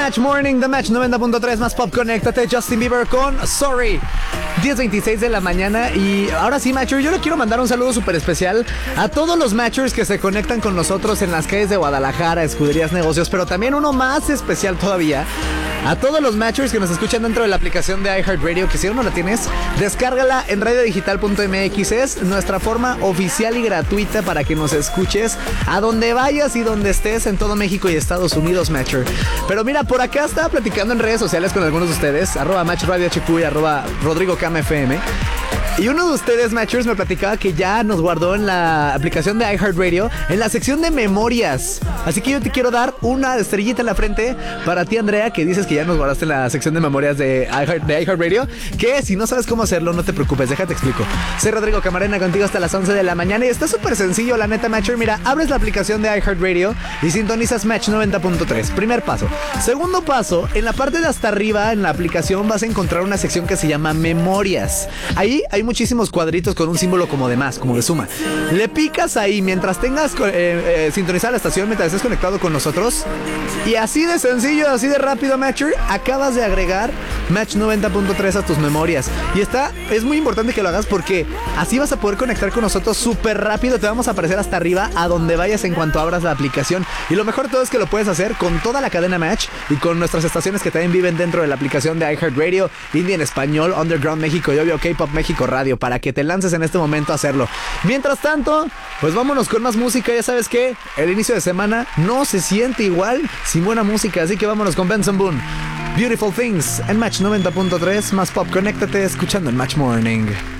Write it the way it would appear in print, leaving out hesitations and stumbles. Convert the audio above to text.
Match Morning, The Match 90.3 más pop. Conéctate, Justin Bieber con Sorry. 10:26 de la mañana. Y ahora sí, Matcher, yo le quiero mandar un saludo súper especial a todos los Matchers que se conectan con nosotros en las calles de Guadalajara, Escuderías Negocios, pero también uno más especial todavía a todos los Matchers que nos escuchan dentro de la aplicación de iHeartRadio, que si aún no la tienes, descárgala en radiodigital.mx. Es nuestra forma oficial y gratuita para que nos escuches a donde vayas y donde estés en todo México y Estados Unidos, Matcher. Pero mira, por acá estaba platicando en redes sociales con algunos de ustedes, @MatchRadioHQ y @RodrigoCamFM. Y uno de ustedes, Matchers, me platicaba que ya nos guardó en la aplicación de iHeartRadio en la sección de memorias. Así que yo te quiero dar una estrellita en la frente para ti, Andrea, que dices que ya nos guardaste en la sección de memorias de iHeartRadio. Que si no sabes cómo hacerlo, no te preocupes, déjate explico. Soy Rodrigo Camarena contigo hasta las 11 de la mañana y está súper sencillo, la neta, Matcher. Mira, abres la aplicación de iHeartRadio y sintonizas Match 90.3. Primer paso. Segundo paso, en la parte de hasta arriba en la aplicación vas a encontrar una sección que se llama memorias. Ahí hay muchísimos cuadritos con un símbolo como de más, como de suma. Le picas ahí mientras tengas sintonizada la estación, mientras estés conectado con nosotros. Y así de sencillo, así de rápido, Matcher, acabas de agregar Match 90.3 a tus memorias. Y es muy importante que lo hagas porque así vas a poder conectar con nosotros súper rápido. Te vamos a aparecer hasta arriba a donde vayas en cuanto abras la aplicación. Y lo mejor de todo es que lo puedes hacer con toda la cadena Match y con nuestras estaciones que también viven dentro de la aplicación de iHeartRadio, Indie en Español, Underground México y obvio K-Pop México Radio, para que te lances en este momento a hacerlo. Mientras tanto, pues vámonos con más música. Ya sabes que el inicio de semana no se siente igual sin buena música, así que vámonos con Benson Boone, Beautiful Things en Match 90.3 más pop. Conéctate escuchando en Match Morning.